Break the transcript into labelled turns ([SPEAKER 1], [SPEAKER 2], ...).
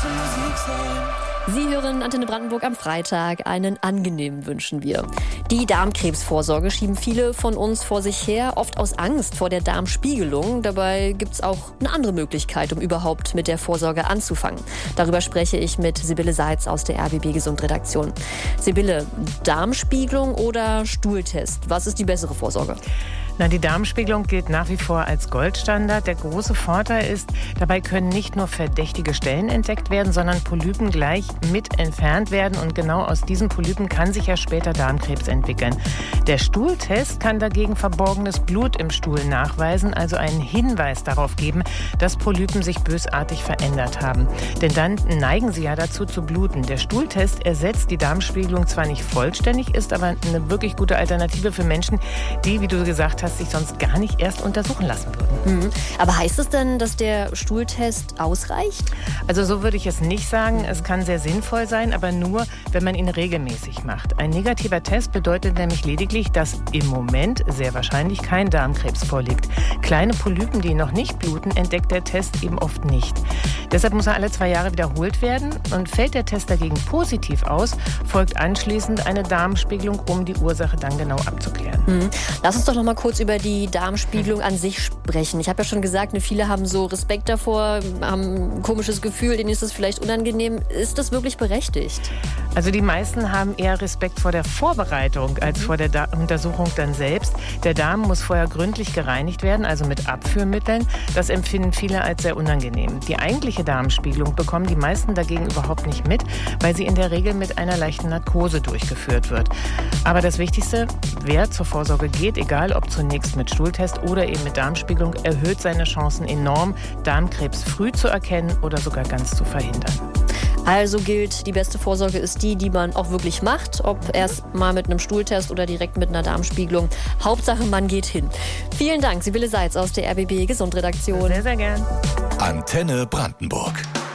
[SPEAKER 1] Sie hören Antenne Brandenburg am Freitag. Einen angenehmen wünschen wir. Die Darmkrebsvorsorge schieben viele von uns vor sich her, oft aus Angst vor der Darmspiegelung. Dabei gibt es auch eine andere Möglichkeit, um überhaupt mit der Vorsorge anzufangen. Darüber spreche ich mit Sibylle Seitz aus der RBB Gesund Redaktion. Sibylle, Darmspiegelung oder Stuhltest? Was ist die bessere Vorsorge?
[SPEAKER 2] Die Darmspiegelung gilt nach wie vor als Goldstandard. Der große Vorteil ist, dabei können nicht nur verdächtige Stellen entdeckt werden, sondern Polypen gleich mit entfernt werden. Und genau aus diesen Polypen kann sich ja später Darmkrebs entwickeln. Der Stuhltest kann dagegen verborgenes Blut im Stuhl nachweisen, also einen Hinweis darauf geben, dass Polypen sich bösartig verändert haben. Denn dann neigen sie ja dazu zu bluten. Der Stuhltest ersetzt die Darmspiegelung zwar nicht vollständig, ist aber eine wirklich gute Alternative für Menschen, die, wie du gesagt hast, sich sonst gar nicht erst untersuchen lassen würden.
[SPEAKER 1] Aber heißt es denn, dass der Stuhltest ausreicht?
[SPEAKER 2] Also so würde ich es nicht sagen. Es kann sehr sinnvoll sein, aber nur, wenn man ihn regelmäßig macht. Ein negativer Test bedeutet nämlich lediglich, dass im Moment sehr wahrscheinlich kein Darmkrebs vorliegt. Kleine Polypen, die noch nicht bluten, entdeckt der Test eben oft nicht. Deshalb muss er alle 2 Jahre wiederholt werden. Und fällt der Test dagegen positiv aus, folgt anschließend eine Darmspiegelung, um die Ursache dann genau abzuklären.
[SPEAKER 1] Lass uns doch noch mal kurz über die Darmspiegelung an sich sprechen. Ich habe ja schon gesagt, viele haben so Respekt davor, haben ein komisches Gefühl, denen ist es vielleicht unangenehm. Ist das wirklich berechtigt?
[SPEAKER 2] Also die meisten haben eher Respekt vor der Vorbereitung als vor der Untersuchung dann selbst. Der Darm muss vorher gründlich gereinigt werden, also mit Abführmitteln. Das empfinden viele als sehr unangenehm. Die eigentliche Darmspiegelung bekommen die meisten dagegen überhaupt nicht mit, weil sie in der Regel mit einer leichten Narkose durchgeführt wird. Aber das Wichtigste, wer zur Vorsorge geht, egal ob zunächst mit Stuhltest oder eben mit Darmspiegelung, erhöht seine Chancen enorm, Darmkrebs früh zu erkennen oder sogar ganz zu verhindern.
[SPEAKER 1] Also gilt, die beste Vorsorge ist die man auch wirklich macht, ob erst mal mit einem Stuhltest oder direkt mit einer Darmspiegelung. Hauptsache, man geht hin. Vielen Dank, Sibylle Seitz aus der RBB Gesund Redaktion.
[SPEAKER 2] Sehr, sehr gern.
[SPEAKER 3] Antenne Brandenburg.